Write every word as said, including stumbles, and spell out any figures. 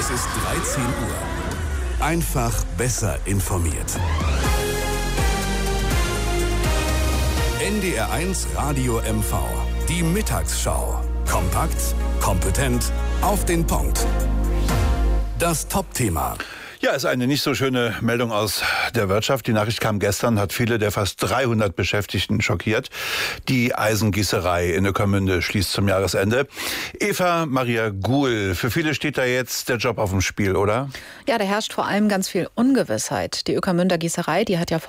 Es ist dreizehn Uhr. Einfach besser informiert. N D R eins Radio M V. Die Mittagsschau. Kompakt, kompetent, auf den Punkt. Das Top-Thema. Ja, ist eine nicht so schöne Meldung aus der Wirtschaft. Die Nachricht kam gestern, hat viele der fast dreihundert Beschäftigten schockiert. Die Eisengießerei in Ueckermünde schließt zum Jahresende. Eva Maria Guhl, für viele steht da jetzt der Job auf dem Spiel, oder? Ja, da herrscht vor allem ganz viel Ungewissheit. Die Ueckermünder Gießerei, die hat ja vor